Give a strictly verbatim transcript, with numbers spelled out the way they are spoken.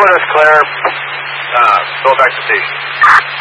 Airport is clear. Uh, go back to station.